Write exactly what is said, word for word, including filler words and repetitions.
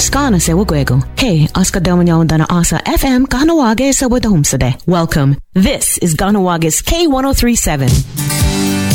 Skana se wagwego. Hey, Oscar Dominyon dana asa F M Ganawage sa wadahumsade. Welcome. This is Ganawage's K one oh three seven.